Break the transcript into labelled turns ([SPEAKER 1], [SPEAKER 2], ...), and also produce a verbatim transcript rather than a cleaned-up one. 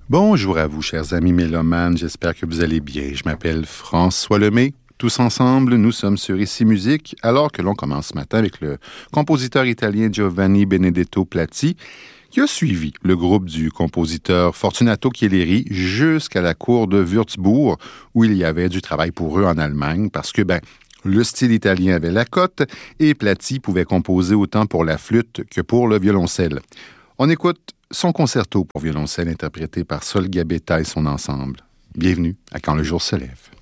[SPEAKER 1] Bonjour à vous, chers amis mélomanes, j'espère que vous allez bien. Je m'appelle François Lemay. Tous ensemble, nous sommes sur Ici Musique, alors que l'on commence ce matin avec le compositeur italien Giovanni Benedetto Platti, qui a suivi le groupe du compositeur Fortunato Chielleri jusqu'à la cour de Würzburg, où il y avait du travail pour eux en Allemagne, parce que, ben, le style italien avait la cote et Platti pouvait composer autant pour la flûte que pour le violoncelle. On écoute son concerto pour violoncelle interprété par Sol Gabetta et son ensemble. Bienvenue à Quand le jour se lève.